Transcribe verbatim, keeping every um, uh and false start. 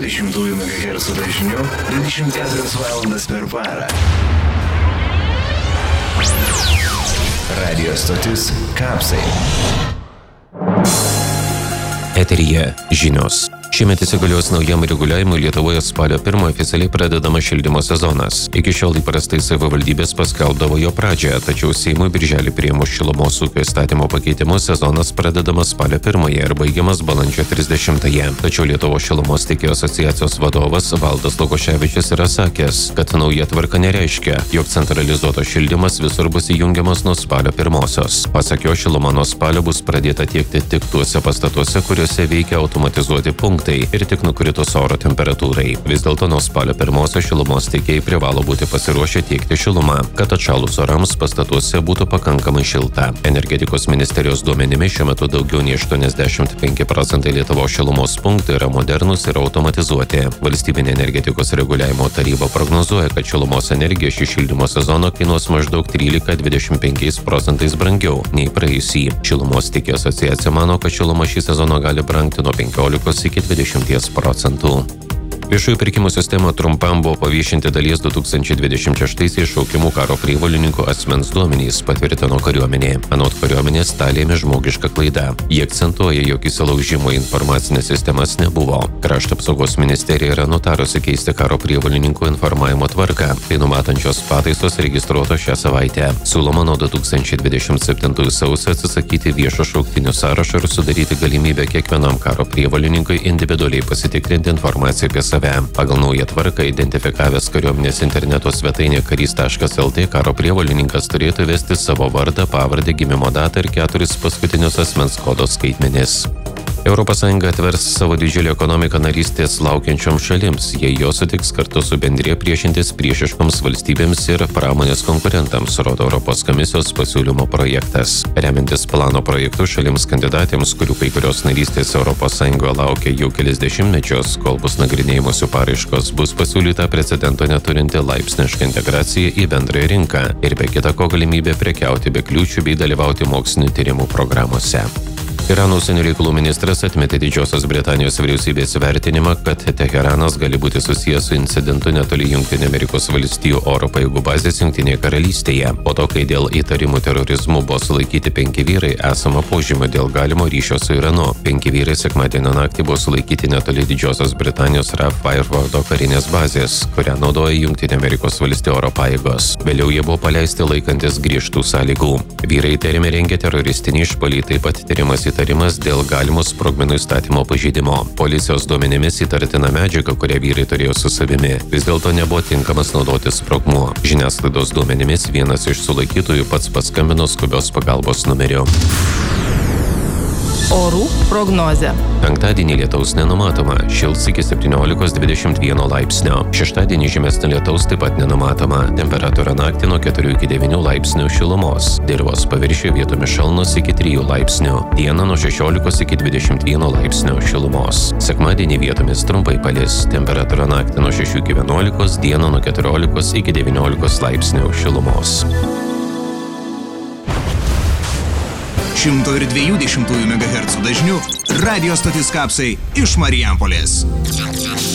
dvidešimt megahercų dažniu dvidešimt keturias valandas per parą. Radio stotis Kapsai. Eteryje žinios. Šiemet įsigalios naujam reguliavimui Lietuvoje spalio pirmą oficialiai pradedamas šildymo sezonas. Iki šiol įprastai savivaldybės paskelbdavo jo pradžią, tačiau Seimui birželį priėmus šilumos ūkio įstatymo pakeitimus sezonas pradedamas spalio pirmąją ir baigiamas balandžio trisdešimtąją. Tačiau Lietuvos šilumos tiekėjų asociacijos vadovas Valdas Lukoševičius yra sakęs, kad nauja tvarka nereiškia, jog centralizuotas šildymas visur bus įjungiamas nuo spalio pirmosios. Pasak jo, šiluma nuo spalio bus pradėta tiekti tik tuose pastatuose, kuriuose veikia automatizuoti punktai ir tik nukritus oro temperatūrai. Vis dėlto nuo spalio pirmosios šilumos tiekėjai privalo būti pasiruošę tiekti šilumą, kad atšalus orams pastatuose būtų pakankamai šilta. Energetikos ministerijos duomenimis šiuo metu daugiau nei aštuoniasdešimt penki procentai Lietuvos šilumos punktų yra modernūs ir automatizuoti. Valstybinė energetikos reguliavimo taryba prognozuoja, kad šilumos energija šį šildymo sezoną kainuos maždaug trylika dvidešimt penkiais procentais brangiau nei praėjusį. Šilumos tiekėjų asociacija mano, kad šiluma šį sezoną gali brangti nuo penkiolikos iki dvidešimties procentų. Viešųjų pirkimų sistema trumpam buvo paviešinti dalies du tūkstančiai dvidešimt šeštaisiais šaukimų karo prievolininkų asmens duomenys, patvirtino kariuomenė. Anot kariuomenės, tą lėmė žmogiška klaida. Jie akcentuoja, jog įsilaužimo į informacinės sistemas nebuvo. Krašto apsaugos ministerija yra nutarusi keisti karo prievolininkų informavimo tvarką. Tai numatančios pataisos registruotos šią savaitę. Siūloma nuo du tūkstančiai dvidešimt septintųjų sausio atsisakyti viešo šauktinių sąrašo ir sudaryti galimybę kiekvienam karo prievolininkui individualiai pasitikrinti informaciją apie save. Pagal naują tvarką identifikavęs kariuomenės interneto svetainė karys taškas lt karo prievolininkas turėtų vesti savo vardą, pavardę, gimimo datą ir keturis paskutinius asmens kodo skaitmenis. Europos Sąjunga atvers savo didžiulį ekonomiką narystės laukiančioms šalims, jei jos sutiks kartu su bendrija priešintis priešiškoms valstybėms ir pramonės konkurentams, rodo Europos komisijos pasiūlymo projektas. Remiantis plano projektu šalims kandidatėms, kurių kai kurios narystės Europos Sąjungoje laukia jau kelis dešimtmečius, kol bus nagrinėjamos jų paraiškos, bus pasiūlyta precedento neturinti laipsniška integracija į bendrąją rinką ir be kita ko galimybė prekiauti be kliūčių bei dalyvauti mokslinių tyrimų programuose. Irano užsienio reikalų ministras atmetė Didžiosios Britanijos vyriausybės vertinimą, kad Teheranas gali būti susijęs su incidentu netoli Jungtinių Amerikos valstijų oro pajėgų bazės Jungtinėje karalystėje. Po to, kai dėl įtarimų terorizmu buvo sulaikyti penki vyrai, esama požymių dėl galimo ryšio su Iranu. Penki vyrai sekmadienio naktį buvo sulaikyti netoli Didžiosios Britanijos Rough Firewardo karinės bazės, kurią naudoja Jungtinių Amerikos valstijų oro pajėgos. Vėliau jie buvo paleisti laikantis griežtų sąlygų. Vyrai įtariami rengė teroristinį išpuolį, taip pat tyrimas į Įtarimas dėl galimo sprogmenų įstatymo pažeidimo. Policijos duomenimis įtartina medžiaga, kurią vyrai turėjo su savimi, vis dėlto nebuvo tinkamas naudoti sprogmuo. Žiniasklaidos duomenimis vienas iš sulaikytųjų pats paskambino skubios pagalbos numeriu. Orų prognozė. Penktadienį lietaus nenumatoma, šils iki septyniolikos dvidešimt vieno laipsnio. Šeštadienį žymesnio lietaus taip pat nenumatoma, temperatūra naktį nuo keturių iki devynių laipsnių šilumos. Dirvos paviršiuje vietomis šalnos iki trijų laipsnių, dieną nuo šešiolikos iki dvidešimt vieno laipsnio šilumos. Sekmadienį vietomis trumpai palis, temperatūra naktį nuo šešių iki vienuolikos, dieną nuo keturiolikos iki devyniolikos laipsnių šilumos. šimto dviejų dešimtųjų megahercų dažniu radio stotis Kapsai iš Marijampolės.